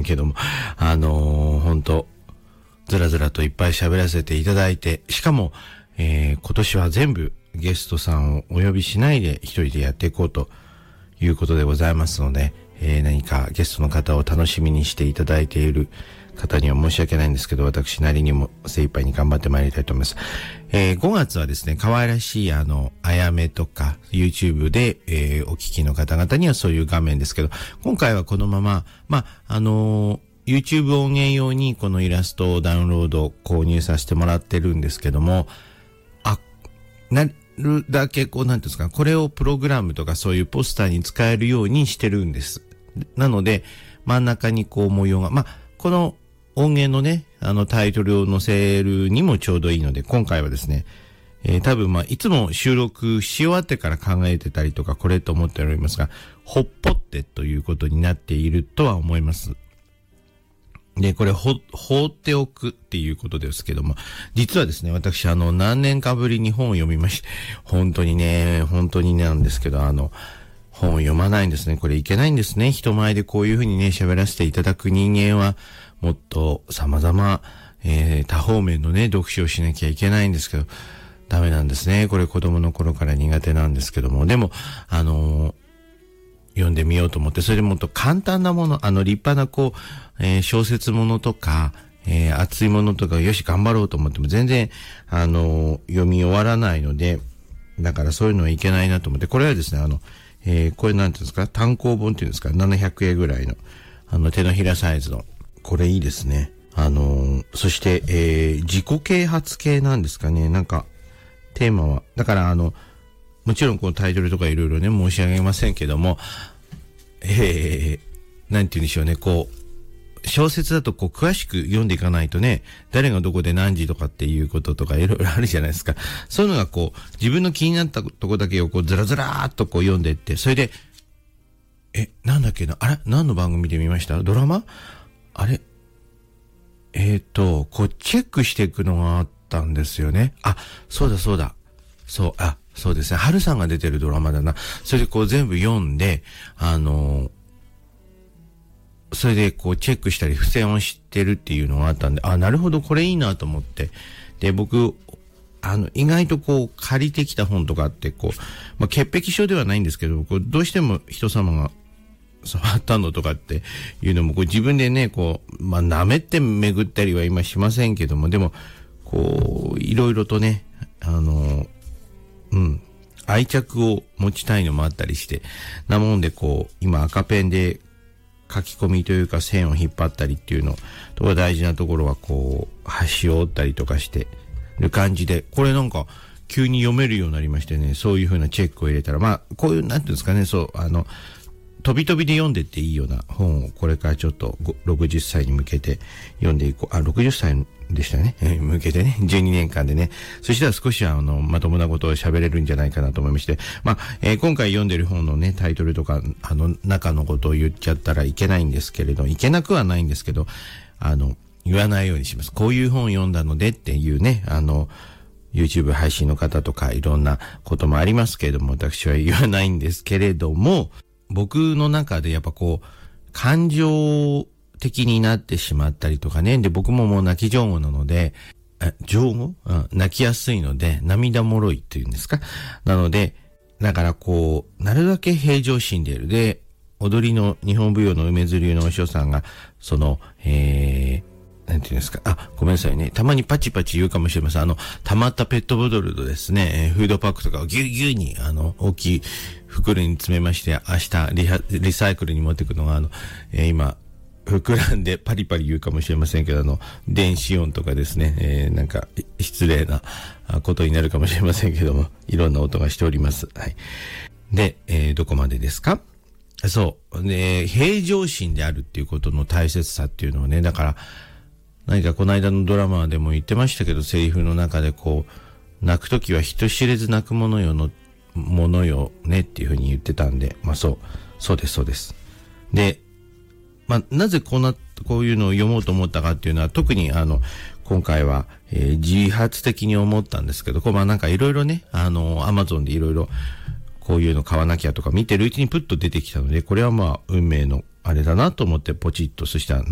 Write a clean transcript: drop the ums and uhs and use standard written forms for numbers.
んけども、本当ずらずらといっぱい喋らせていただいて、しかも、今年は全部ゲストさんをお呼びしないで一人でやっていこうということでございますので、何かゲストの方を楽しみにしていただいている方には申し訳ないんですけど、私なりにも精一杯に頑張ってまいりたいと思います。5月はですね、可愛らしいあやめとか YouTube で、お聞きの方々にはそういう画面ですけど、今回はこのまま、YouTube 音源用にこのイラストをダウンロード購入させてもらってるんですけども、なるだけこうなんていうんですか、これをプログラムとかそういうポスターに使えるようにしてるんです。なので真ん中にこう模様が、この音源のね、タイトルを載せるにもちょうどいいので、今回はですね、多分いつも収録し終わってから考えてたりとかこれと思っておりますが、ほっぽってということになっているとは思います。で、これ放っておくっていうことですけども、実はですね、私何年かぶりに本を読みまして、本当になんですけど、本を読まないんですね。これいけないんですね。人前でこういうふうにね、喋らせていただく人間は、もっと様々、多方面のね、読書をしなきゃいけないんですけど、ダメなんですね。これ子供の頃から苦手なんですけども、でも、読んでみようと思って、それでもっと簡単なもの、立派な小説ものとか、熱いものとか、よし頑張ろうと思っても全然、読み終わらないので、だからそういうのはいけないなと思って、これはですね、これなんていうんですか、単行本っていうんですか、700円ぐらいの、手のひらサイズの、これいいですね。そして、自己啓発系なんですかね、なんか、テーマは、だからもちろんこのタイトルとかいろいろね、申し上げませんけども、なんて言うんでしょうね、小説だと詳しく読んでいかないとね、誰がどこで何時とかっていうこととかいろいろあるじゃないですか。そういうのが自分の気になったとこだけをずらずらーっと読んでいって、それで、なんだっけな、何の番組で見ました？ドラマ？チェックしていくのがあったんですよね。そうだ。そうですね。春さんが出てるドラマだな。それで全部読んで、それでチェックしたり付箋をしてるっていうのがあったんで、なるほど、これいいなと思って。で、僕、意外と借りてきた本とかって潔癖症ではないんですけど、どうしても人様が触ったのとかっていうのも自分でね、舐めて巡ったりは今しませんけども、でも、いろいろとね、愛着を持ちたいのもあったりして、なもんで今赤ペンで書き込みというか線を引っ張ったりっていうのとか大事なところは端を折ったりとかしてる感じで、これなんか急に読めるようになりましてね、そういう風なチェックを入れたら、こういう、なんていうんですかね、飛び飛びで読んでっていいような本をこれからちょっと60歳に向けて読んでいこう。60歳でしたね。向けてね、12年間でね。そしたら少しはまともなことを喋れるんじゃないかなと思いまして。今回読んでる本のね、タイトルとか、中のことを言っちゃったらいけないんですけれど、いけなくはないんですけど、言わないようにします。こういう本を読んだのでっていうね、YouTube 配信の方とかいろんなこともありますけれども、私は言わないんですけれども、僕の中でやっぱ感情的になってしまったりとかね。で、僕ももう泣き上戸なので、泣きやすいので、涙もろいっていうんですか。なので、だからなるだけ平常心でいる。で、踊りの日本舞踊の梅津流のお師匠さんが、なんていうんですか。ごめんなさいね。たまにパチパチ言うかもしれません。溜まったペットボトルとですね、フードパックとかをギュギュに、大きい袋に詰めまして、明日リサイクルに持っていくのが、今、膨らんでパリパリ言うかもしれませんけど、電子音とかですね、なんか、失礼なことになるかもしれませんけども、いろんな音がしております。はい。で、どこまでですか？そう。で、平常心であるっていうことの大切さっていうのをね、だから、何かこの間のドラマでも言ってましたけど、セリフの中で泣くときは人知れず泣くものよねっていうふうに言ってたんで、そうです。で、なぜこういうのを読もうと思ったかっていうのは、特に今回は、自発的に思ったんですけど、なんかいろいろね、Amazon でいろいろこういうの買わなきゃとか見てるうちにプッと出てきたので、これは運命のあれだなと思ってポチッと、そしたら